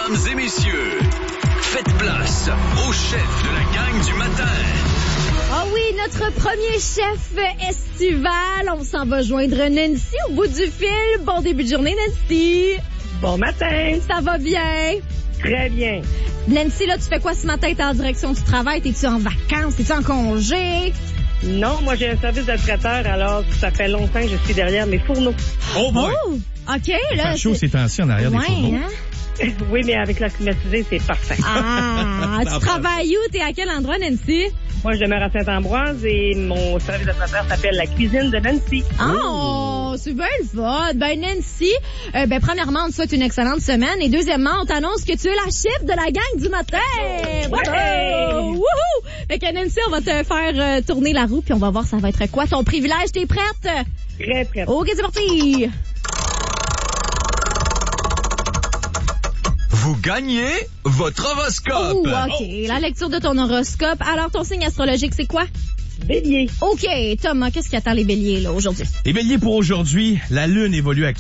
Mesdames et messieurs, faites place au chef de la gang du matin. Ah oui, notre premier chef estival. On s'en va joindre Nancy au bout du fil. Bon début de journée, Nancy. Bon matin. Ça va bien? Très bien. Nancy, là, tu fais quoi ce matin? T'es en direction du travail? T'es-tu en vacances? T'es-tu en congé? Non, moi, j'ai un service de traiteur, alors ça fait longtemps que je suis derrière mes fourneaux. Oh boy! Oh! OK, là. Faire chaud ces temps-ci en arrière des fourneaux. Hein? Oui, mais avec la climatisée, c'est parfait. Ah, tu travailles où? T'es à quel endroit, Nancy? Moi, je demeure à Saint-Ambroise et mon service de traiteur s'appelle la cuisine de Nancy. Oh, c'est bien le fun. Ben, Nancy, premièrement, on te souhaite une excellente semaine. Et deuxièmement, on t'annonce que tu es la chef de la gang du matin. Bravo! Ouais. Wouhou! Fait que Nancy, on va te faire tourner la roue, puis on va voir ça va être quoi ton privilège. T'es prête? Très prête. OK, c'est parti! Vous gagnez votre horoscope. Oh, OK. La lecture de ton horoscope. Alors, ton signe astrologique, c'est quoi? Bélier. OK. Thomas, qu'est-ce qui attend les béliers, là, aujourd'hui? Les béliers pour aujourd'hui, la lune évolue actuellement